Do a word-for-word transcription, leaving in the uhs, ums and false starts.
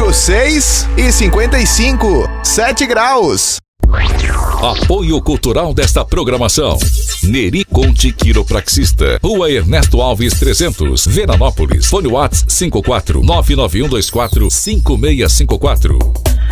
quatro, seis e cinquenta e cinco, sete graus. Apoio cultural desta programação: Neri Conte Quiropraxista, Rua Ernesto Alves trezentos, Veranópolis. Fone WhatsApp cinco quatro nove nove um dois quatro cinco seis cinco quatro.